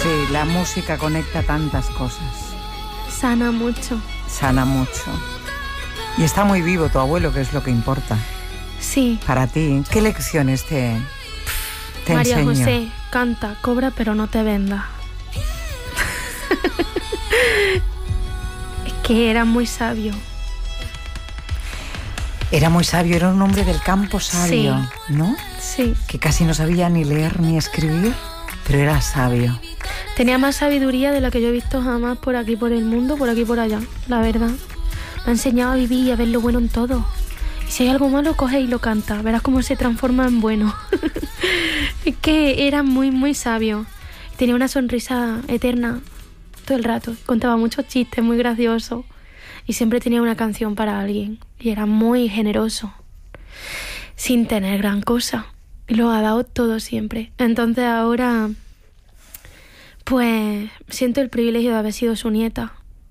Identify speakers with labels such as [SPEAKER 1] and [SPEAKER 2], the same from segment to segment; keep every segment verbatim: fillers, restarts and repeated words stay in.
[SPEAKER 1] Sí, la música conecta tantas cosas.
[SPEAKER 2] Sana mucho.
[SPEAKER 1] Sana mucho. Y está muy vivo tu abuelo, que es lo que importa.
[SPEAKER 2] Sí.
[SPEAKER 1] Para ti, ¿qué lecciones te, te
[SPEAKER 2] María
[SPEAKER 1] enseñó?
[SPEAKER 2] José, canta, cobra, pero no te venda. Es que era muy sabio.
[SPEAKER 1] Era muy sabio, era un hombre del campo sabio,
[SPEAKER 2] Sí.
[SPEAKER 1] ¿no?
[SPEAKER 2] Sí.
[SPEAKER 1] Que casi no sabía ni leer ni escribir, pero era sabio.
[SPEAKER 2] Tenía más sabiduría de la que yo he visto jamás por aquí, por el mundo, por aquí, por allá, la verdad. Me ha enseñado a vivir y a ver lo bueno en todo. Y si hay algo malo, coge y lo canta. Verás cómo se transforma en bueno. Es que era muy, muy sabio. Tenía una sonrisa eterna todo el rato. Contaba muchos chistes, muy graciosos. Y siempre tenía una canción para alguien. Y era muy generoso. Sin tener gran cosa. Y lo ha dado todo siempre. Entonces ahora, pues, siento el privilegio de haber sido su nieta.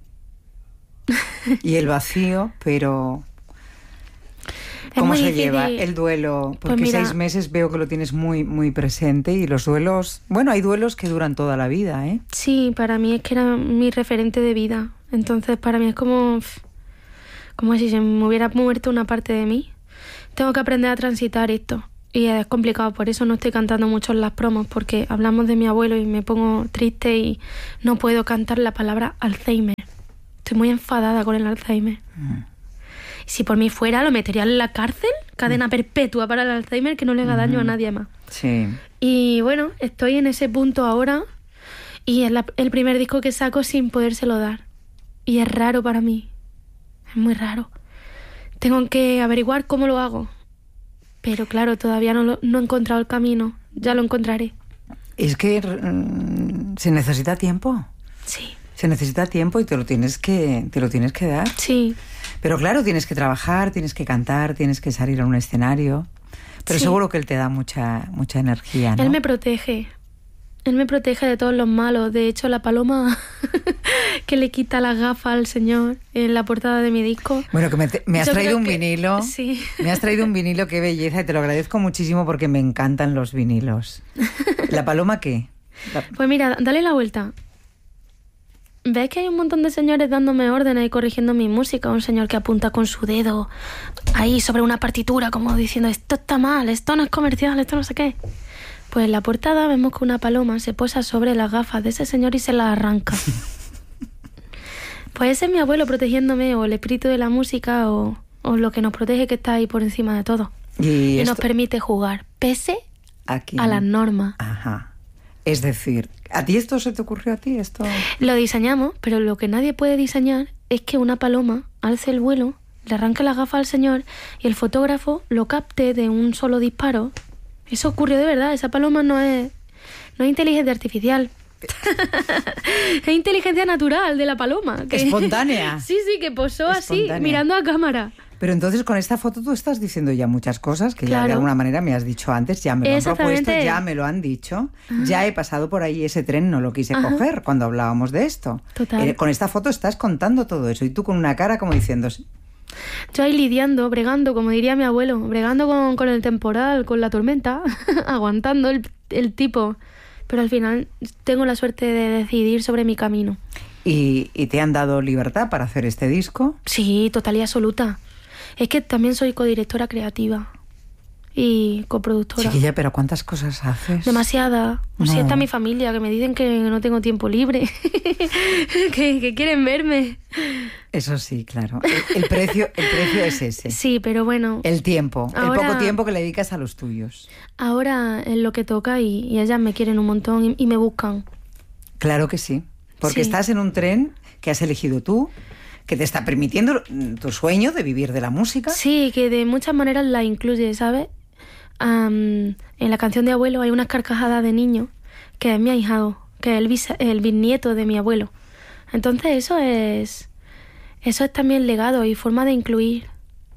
[SPEAKER 1] Y el vacío, pero... ¿Cómo
[SPEAKER 2] muy
[SPEAKER 1] se
[SPEAKER 2] difícil.
[SPEAKER 1] lleva el duelo? Porque
[SPEAKER 2] Pues mira,
[SPEAKER 1] seis meses veo que lo tienes muy, muy presente y los duelos... Bueno, hay duelos que duran toda la vida, ¿eh?
[SPEAKER 2] sí, para mí es que era mi referente de vida. Entonces, para mí es como... como si se me hubiera muerto una parte de mí. Tengo que aprender a transitar esto. Y es complicado, por eso no estoy cantando mucho en las promos, porque hablamos de mi abuelo y me pongo triste y no puedo cantar la palabra Alzheimer. Estoy muy enfadada con el Alzheimer.
[SPEAKER 1] Mm.
[SPEAKER 2] Si por mí fuera, lo metería en la cárcel, cadena perpetua para el Alzheimer, que no le haga daño a nadie más.
[SPEAKER 1] Sí.
[SPEAKER 2] Y bueno, estoy en ese punto ahora y es la- el primer disco que saco sin podérselo dar. Y es raro para mí. Es muy raro. Tengo que averiguar cómo lo hago. Pero claro, todavía no, lo- no he encontrado el camino. Ya lo encontraré.
[SPEAKER 1] Es que mm, se necesita tiempo.
[SPEAKER 2] Sí.
[SPEAKER 1] Se necesita tiempo y te lo tienes que, te lo tienes que dar.
[SPEAKER 2] Sí.
[SPEAKER 1] Pero claro, tienes que trabajar, tienes que cantar, tienes que salir a un escenario. Pero
[SPEAKER 2] Sí.
[SPEAKER 1] seguro que él te da mucha, mucha energía, ¿no?
[SPEAKER 2] Él me protege. Él me protege de todos los malos. De hecho, la paloma que le quita las gafas al señor en la portada de mi disco.
[SPEAKER 1] Bueno, que me, te- me has
[SPEAKER 2] Yo
[SPEAKER 1] traído
[SPEAKER 2] creo
[SPEAKER 1] un
[SPEAKER 2] que-
[SPEAKER 1] vinilo.
[SPEAKER 2] Sí.
[SPEAKER 1] Me has traído un vinilo, qué belleza, y te lo agradezco muchísimo porque me encantan los vinilos. ¿La paloma qué? La-
[SPEAKER 2] Pues mira, dale la vuelta. ¿Ves que hay un montón de señores dándome órdenes y corrigiendo mi música? Un señor que apunta con su dedo ahí sobre una partitura como diciendo esto está mal, esto no es comercial, esto no sé qué. Pues en la portada vemos que una paloma se posa sobre las gafas de ese señor y se las arranca. Pues ese es mi abuelo protegiéndome, o el espíritu de la música, o, o lo que nos protege que está ahí por encima de todo.
[SPEAKER 1] Y,
[SPEAKER 2] Y nos
[SPEAKER 1] esto-
[SPEAKER 2] permite jugar, pese
[SPEAKER 1] aquí.
[SPEAKER 2] a las normas.
[SPEAKER 1] Ajá. Es decir, ¿a ti esto se te ocurrió a ti? Esto...
[SPEAKER 2] Lo diseñamos, pero lo que nadie puede diseñar es que una paloma alce el vuelo, le arranque la gafa al señor y el fotógrafo lo capte de un solo disparo. Eso ocurrió de verdad. Esa paloma no es, no es inteligencia artificial. Es inteligencia natural de la paloma. que-
[SPEAKER 1] Espontánea.
[SPEAKER 2] Sí, sí, que posó así,
[SPEAKER 1] Espontánea.
[SPEAKER 2] mirando a cámara.
[SPEAKER 1] Pero entonces con esta foto tú estás diciendo ya muchas cosas que ya
[SPEAKER 2] Claro.
[SPEAKER 1] de alguna manera me has dicho antes, ya me lo han propuesto,
[SPEAKER 2] Exactamente.
[SPEAKER 1] ya me lo han dicho, ya he pasado por ahí ese tren, no lo quise
[SPEAKER 2] Ajá.
[SPEAKER 1] coger cuando hablábamos de esto.
[SPEAKER 2] Total.
[SPEAKER 1] Eh, con esta foto estás contando todo eso y tú con una cara como diciendo,
[SPEAKER 2] Yo ahí lidiando, bregando, como diría mi abuelo, bregando con, con el temporal, con la tormenta, aguantando el, el tipo. Pero al final tengo la suerte de decidir sobre mi camino.
[SPEAKER 1] y, y te han dado libertad para hacer este disco.
[SPEAKER 2] Sí, total y absoluta. Es que también soy codirectora creativa y coproductora.
[SPEAKER 1] Chiquilla, pero ¿cuántas cosas haces?
[SPEAKER 2] Demasiada. O
[SPEAKER 1] No.
[SPEAKER 2] sea, está mi familia, que me dicen que no tengo tiempo libre, que, que quieren verme.
[SPEAKER 1] Eso sí, claro. El, el precio, el precio es ese.
[SPEAKER 2] Sí, pero bueno,
[SPEAKER 1] El tiempo, el
[SPEAKER 2] Ahora-
[SPEAKER 1] poco tiempo que le dedicas a los tuyos.
[SPEAKER 2] ahora es lo que toca y, y ellas me quieren un montón y, y me buscan.
[SPEAKER 1] Claro que sí, porque
[SPEAKER 2] Sí.
[SPEAKER 1] estás en un tren que has elegido tú, que te está permitiendo mm, tu sueño de vivir de la música.
[SPEAKER 2] Sí, que de muchas maneras la incluye, ¿sabes? Am, en la canción de abuelo hay unas carcajadas de niño que es mi ahijado, que es el, bis- el bisnieto de mi abuelo. Entonces eso es eso es también legado y forma de incluir.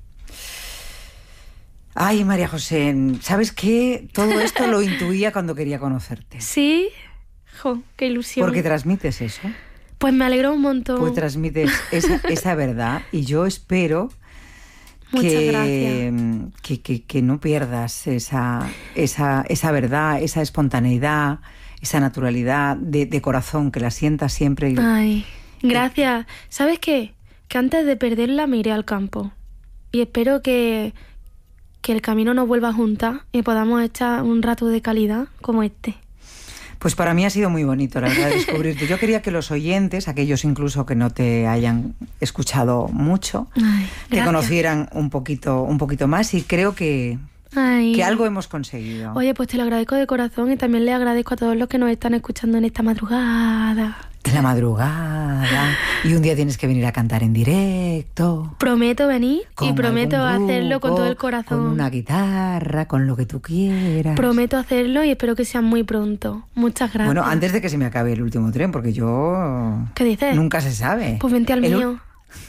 [SPEAKER 1] Ay, María José, ¿sabes qué? Todo esto lo intuía cuando quería conocerte.
[SPEAKER 2] Sí, jo, qué ilusión.
[SPEAKER 1] Porque transmites eso,
[SPEAKER 2] Pues me alegró un montón.
[SPEAKER 1] pues transmites esa, esa verdad y yo espero
[SPEAKER 2] Muchas
[SPEAKER 1] que, que, que, que no pierdas esa, esa, esa verdad, esa espontaneidad, esa naturalidad de, de corazón, que la sientas siempre. Y,
[SPEAKER 2] Ay, gracias. ¿Sabes qué? Que antes de perderla me iré al campo. Y espero que, que el camino nos vuelva a juntar y podamos echar un rato de calidad como este.
[SPEAKER 1] Pues para mí ha sido muy bonito, la verdad, descubrirte. Yo quería que los oyentes, aquellos incluso que no te hayan escuchado mucho,
[SPEAKER 2] Ay,
[SPEAKER 1] te conocieran un poquito, un poquito más, y creo que,
[SPEAKER 2] Ay.
[SPEAKER 1] que algo hemos conseguido.
[SPEAKER 2] Oye, pues te lo agradezco de corazón y también le agradezco a todos los que nos están escuchando en esta madrugada.
[SPEAKER 1] En la madrugada. Y un día tienes que venir a cantar en directo.
[SPEAKER 2] Prometo venir
[SPEAKER 1] Con
[SPEAKER 2] y prometo
[SPEAKER 1] algún grupo,
[SPEAKER 2] hacerlo con todo el corazón.
[SPEAKER 1] Con una guitarra, con lo que tú quieras.
[SPEAKER 2] Prometo hacerlo y espero que sea muy pronto. Muchas gracias.
[SPEAKER 1] Bueno, antes de que se me acabe el último tren, porque yo...
[SPEAKER 2] ¿Qué dices?
[SPEAKER 1] Nunca se sabe.
[SPEAKER 2] Pues vente al
[SPEAKER 1] el
[SPEAKER 2] mío.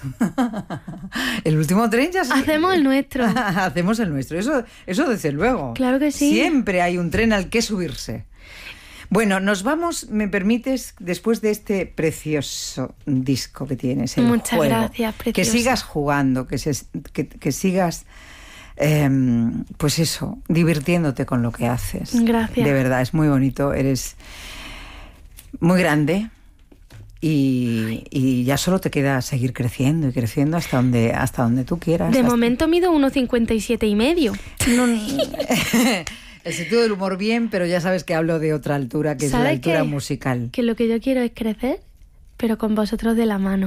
[SPEAKER 1] El último tren ya se...
[SPEAKER 2] Hacemos el nuestro.
[SPEAKER 1] Hacemos el nuestro, eso, eso desde luego.
[SPEAKER 2] Claro que sí.
[SPEAKER 1] Siempre hay un tren al que subirse. Bueno, nos vamos, ¿me permites? Después de este precioso disco que tienes, el
[SPEAKER 2] Muchas
[SPEAKER 1] juego,
[SPEAKER 2] gracias, preciosa.
[SPEAKER 1] que sigas jugando, que, se, que, que sigas, eh, pues eso, divirtiéndote con lo que haces.
[SPEAKER 2] Gracias.
[SPEAKER 1] De verdad, es muy bonito, eres muy grande. Y, y ya solo te queda seguir creciendo y creciendo hasta donde hasta donde tú quieras.
[SPEAKER 2] De
[SPEAKER 1] hasta...
[SPEAKER 2] momento mido uno cincuenta y siete y medio.
[SPEAKER 1] No, no. El sentido del humor bien, pero ya sabes que hablo de otra altura, que es la altura
[SPEAKER 2] que,
[SPEAKER 1] musical.
[SPEAKER 2] Que lo que yo quiero es crecer, pero con vosotros de la mano.